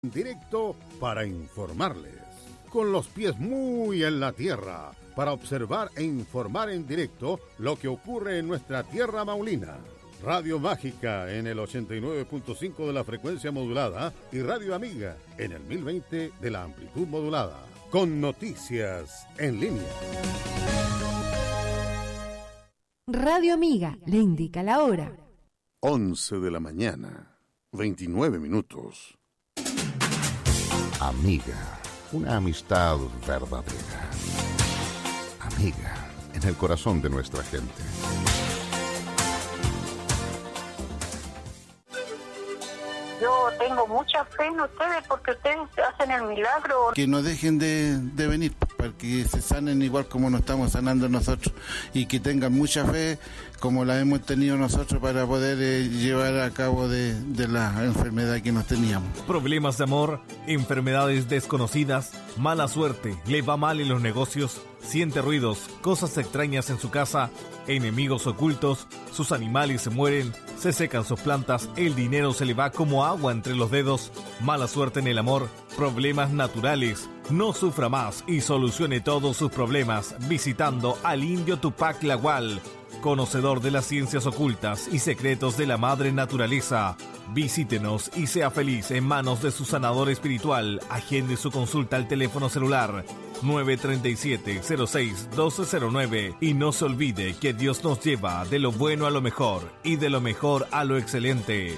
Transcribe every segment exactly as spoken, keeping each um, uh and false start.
Directo para informarles, con los pies muy en la tierra, para observar e informar en directo lo que ocurre en nuestra tierra maulina. Radio Mágica en el ochenta y nueve punto cinco de la frecuencia modulada y Radio Amiga en el mil veinte de la amplitud modulada, con noticias en línea. Radio Amiga le indica la hora. once de la mañana, veintinueve minutos. Amiga, una amistad verdadera. Amiga, en el corazón de nuestra gente. Yo tengo mucha fe en ustedes porque ustedes hacen el milagro. Que no dejen de, de venir para que se sanen igual como nos estamos sanando nosotros y que tengan mucha fe como la hemos tenido nosotros para poder eh, llevar a cabo de, de la enfermedad que nos teníamos. Problemas de amor, enfermedades desconocidas, mala suerte, le va mal en los negocios, siente ruidos, cosas extrañas en su casa, enemigos ocultos, sus animales se mueren, se secan sus plantas, el dinero se le va como agua entre los dedos, mala suerte en el amor, problemas naturales. No sufra más y solucione todos sus problemas visitando al indio Tupac Lagual, conocedor de las ciencias ocultas y secretos de la madre naturaleza. Visítenos y sea feliz en manos de su sanador espiritual. Agende su consulta al teléfono celular nueve tres siete, cero seis, uno dos cero nueve y no se olvide que Dios nos lleva de lo bueno a lo mejor y de lo mejor a lo excelente.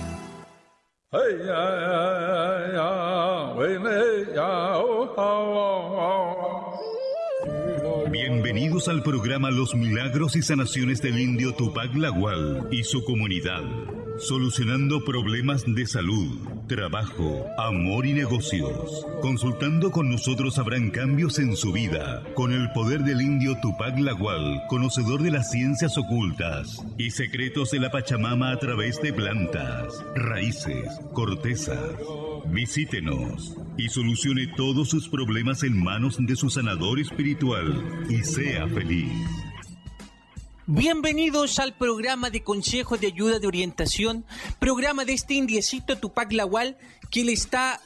Bienvenidos al programa Los Milagros y Sanaciones del Indio Tupac Lagual y su comunidad, solucionando problemas de salud, trabajo, amor y negocios. Consultando con nosotros habrán cambios en su vida, con el poder del Indio Tupac Lagual, conocedor de las ciencias ocultas y secretos de la Pachamama a través de plantas, raíces, cortezas. Visítenos y solucione todos sus problemas en manos de su sanador espiritual y sea feliz. Bienvenidos al programa de consejo, de ayuda, de orientación, programa de este indiecito Tupac Lagual que le está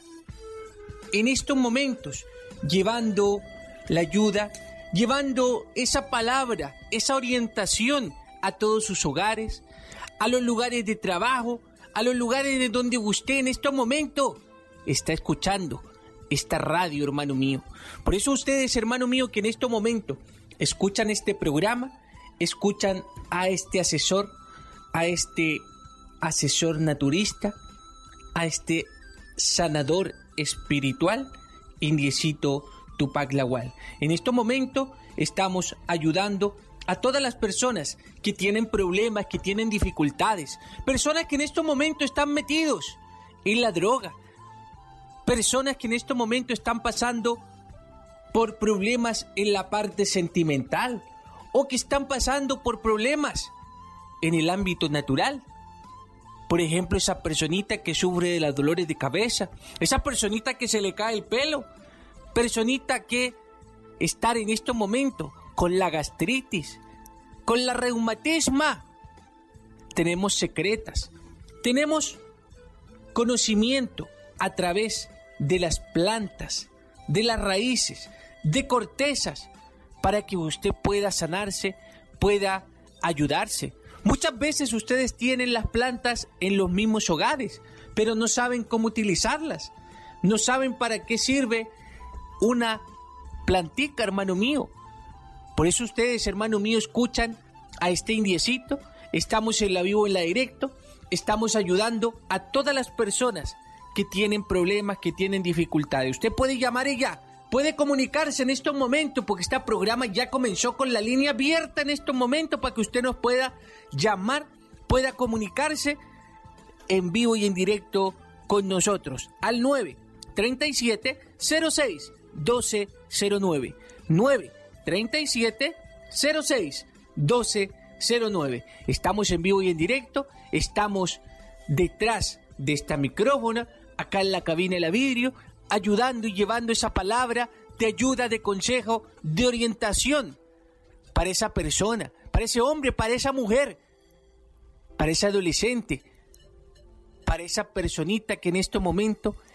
en estos momentos llevando la ayuda, llevando esa palabra, esa orientación a todos sus hogares, a los lugares de trabajo, a los lugares de donde usted en este momento está escuchando esta radio, hermano mío. Por eso ustedes, hermano mío, que en este momento escuchan este programa, escuchan a este asesor, a este asesor naturista, a este sanador espiritual, indiecito Tupac Lagual. En este momento estamos ayudando a todas las personas que tienen problemas, que tienen dificultades, personas que en este momento están metidos en la droga, personas que en este momento están pasando por problemas en la parte sentimental o que están pasando por problemas en el ámbito natural. Por ejemplo, esa personita que sufre de los dolores de cabeza, esa personita que se le cae el pelo, personita que está en este momento con la gastritis, con la reumatismo. Tenemos secretas, tenemos conocimiento a través de las plantas, de las raíces, de cortezas, para que usted pueda sanarse, pueda ayudarse. Muchas veces ustedes tienen las plantas en los mismos hogares, pero no saben cómo utilizarlas, no saben para qué sirve una plantica, hermano mío. Por eso ustedes, hermano mío, escuchan a este indiecito. Estamos en la vivo, en la directo, estamos ayudando a todas las personas que tienen problemas, que tienen dificultades. Usted puede llamar ella, puede comunicarse en estos momentos, porque este programa ya comenzó con la línea abierta en estos momentos para que usted nos pueda llamar, pueda comunicarse en vivo y en directo con nosotros al nueve tres siete, cero seis, uno dos cero nueve, nueve tres siete, cero seis, uno dos cero nueve. Estamos en vivo y en directo, estamos detrás de esta micrófono, acá en la cabina de la vidrio, ayudando y llevando esa palabra de ayuda, de consejo, de orientación para esa persona, para ese hombre, para esa mujer, para ese adolescente, para esa personita que en este momento